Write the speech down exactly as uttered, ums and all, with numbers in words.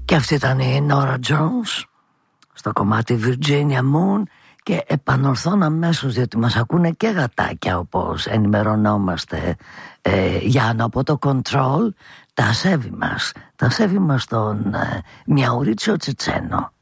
Και αυτή ήταν η Nora Jones στο κομμάτι Virginia Moon. Και επανορθώνω αμέσως, διότι μας ακούνε και γατάκια, όπως ενημερωνόμαστε, ε, Γιάννο, από το Control. Τα σέβη μας, τα σέβη μας τον ε, Μιαουρίτσιο Τσιτσένο.